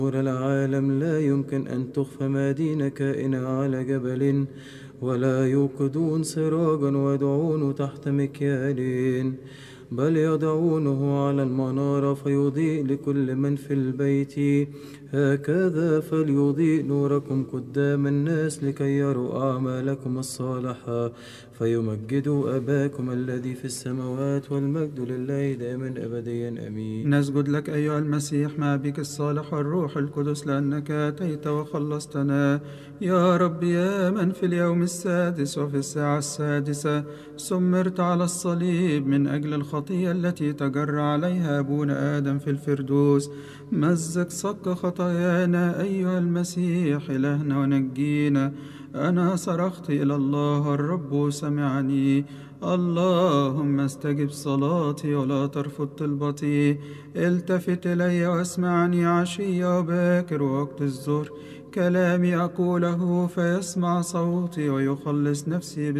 نور العالم لا يمكن أن تخفى مدينة كائنة على جبل، ولا يوقدون سراجا ويضعونه تحت مكيال، بل يضعونه على المنارة فيضيء لكل من في البيت. هكذا فليضيء نوركم قدام الناس لكي يروا أعمالكم الصالحة فيمجدوا أباكم الذي في السماوات. والمجد لله دائما أبديا آمين. نسجد لك أيها المسيح مع بك الصالح والروح القدس، لأنك أتيت وخلصتنا يا رب، يا من في اليوم السادس وفي الساعة السادسة سمرت على الصليب من أجل الخطية التي تجرى عليها أبونا آدم في الفردوس. مزق صك خطايانا أيها المسيح إلهنا ونجينا. أنا صرخت إلى الله الرب سمعني، اللهم استجب صلاتي ولا ترفض طلبتي. التفت إلي واسمعني عشي وباكر ووقت الظهر، كلامي أقوله فيسمع صوتي ويخلص نفسي